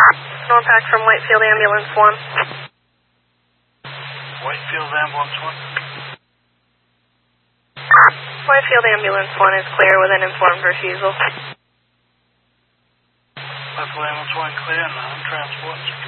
Contact from Whitefield Ambulance 1. Whitefield Ambulance 1. Whitefield Ambulance 1 is clear with an informed refusal. Whitefield Ambulance 1 clear, non-transport.